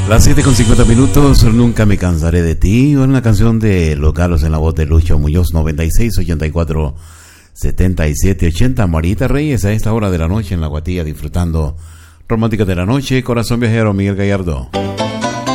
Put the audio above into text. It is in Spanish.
Las 7:50, Nunca me cansaré de ti. Una canción de Los Galos en la voz de Lucho Muñoz, 96 84 77 80. Marita Reyes a esta hora de la noche en La Guatilla, disfrutando Romántica de la Noche. Corazón Viajero, Miguel Gallardo.